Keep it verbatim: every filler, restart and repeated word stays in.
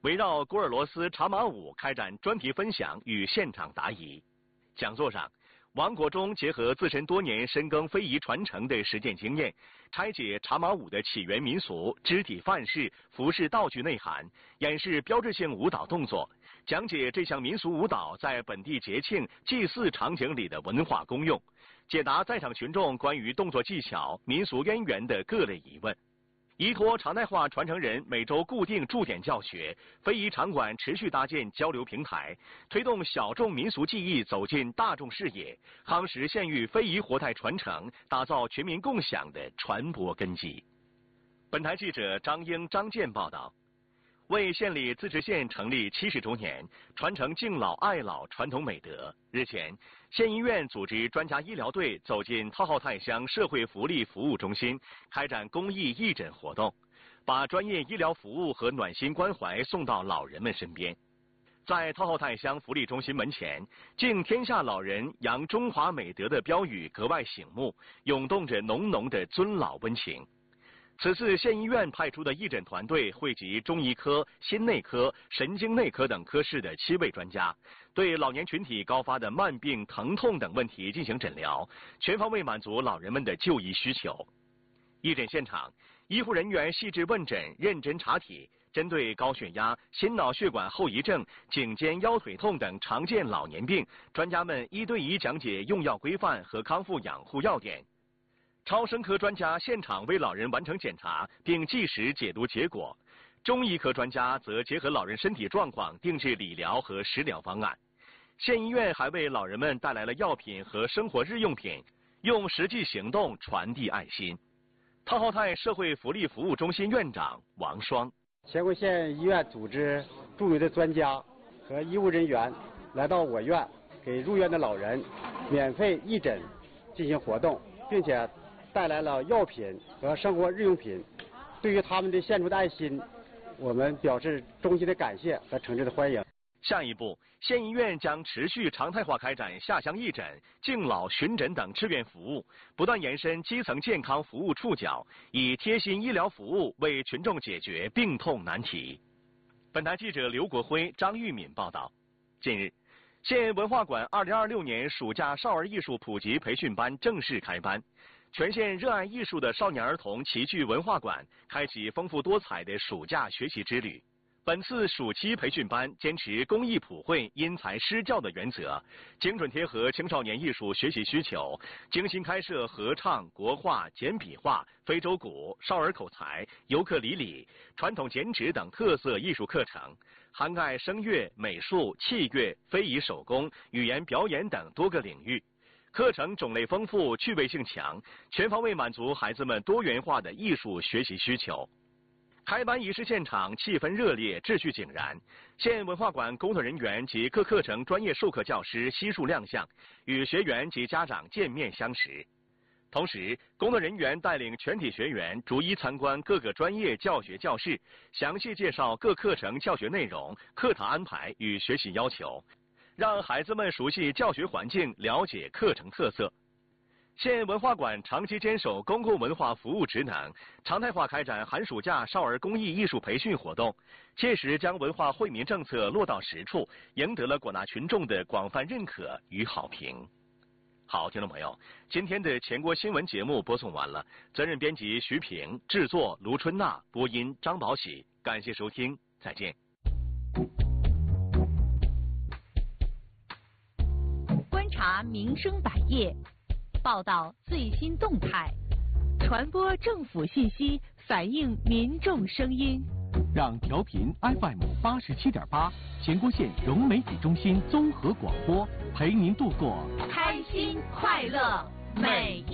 围绕古尔罗斯茶马舞开展专题分享与现场答疑。讲座上，王国忠结合自身多年深耕非遗传承的实践经验，拆解茶马舞的起源民俗、肢体范式、服饰道具内涵，演示标志性舞蹈动作，讲解这项民俗舞蹈在本地节庆、祭祀场景里的文化功用，解答在场群众关于动作技巧、民俗渊源的各类疑问。依托常态化传承人每周固定驻点教学，非遗场馆持续搭建交流平台，推动小众民俗技艺走进大众视野，夯实县域非遗活态传承，打造全民共享的传播根基。本台记者张英、张健报道。为县里自治县成立七十周年，传承敬老爱老传统美德。日前，县医院组织专家医疗队走进滔浩泰乡社会福利服务中心，开展公益义诊活动，把专业医疗服务和暖心关怀送到老人们身边。在滔浩泰乡福利中心门前，敬天下老人、扬中华美德的标语格外醒目，涌动着浓浓的尊老温情。此次县医院派出的义诊团队汇集中医科、心内科、神经内科等科室的七位专家，对老年群体高发的慢病、疼痛等问题进行诊疗，全方位满足老人们的就医需求。义诊现场，医护人员细致问诊、认真查体，针对高血压、心脑血管后遗症、颈肩腰腿痛等常见老年病，专家们一对一讲解用药规范和康复养护要点。超声科专家现场为老人完成检查，并计时解读结果；中医科专家则结合老人身体状况定制理疗和食疗方案。县医院还为老人们带来了药品和生活日用品，用实际行动传递爱心。滔浩泰社会福利服务中心院长王双： 乾坤县医院组织著名的专家和医务人员来到我院，给入院的老人免费义诊进行活动，并且带来了药品和生活日用品。对于他们的献出的爱心，我们表示衷心的感谢和诚挚的欢迎。 下一步，县医院将持续常态化开展下乡义诊、敬老巡诊等志愿服务，不断延伸基层健康服务触角，以贴心医疗服务为群众解决病痛难题。本台记者刘国辉、张玉敏报道。近日，县文化馆二零二六年暑假少儿艺术普及培训班正式开班。全县热爱艺术的少年儿童齐聚文化馆，开启丰富多彩的暑假学习之旅。本次暑期培训班坚持公益普惠、因材施教的原则，精准贴合青少年艺术学习需求，精心开设合唱、国画、简笔画、非洲鼓、少儿口才、尤克里里、传统剪纸等特色艺术课程，涵盖声乐、美术、器乐、非遗手工、语言表演等多个领域。课程种类丰富，趣味性强，全方位满足孩子们多元化的艺术学习需求。开班仪式现场气氛热烈，秩序井然。县文化馆工作人员及各课程专业授课教师悉数亮相，与学员及家长见面相识。同时，工作人员带领全体学员逐一参观各个专业教学教室，详细介绍各课程教学内容、课堂安排与学习要求，让孩子们熟悉教学环境，了解课程特色。县文化馆长期坚守公共文化服务职能，常态化开展寒暑假少儿公益艺术培训活动，切实将文化惠民政策落到实处，赢得了广大群众的广泛认可与好评。好，听众朋友，今天的全国新闻节目播送完了，责任编辑徐平，制作卢春娜，播音张宝喜，感谢收听，再见。 观察民生百业，报道最新动态，传播政府信息，反映民众声音。 让调频 F M 八十七点八乾坤县融媒体中心综合广播陪您度过开心快乐每一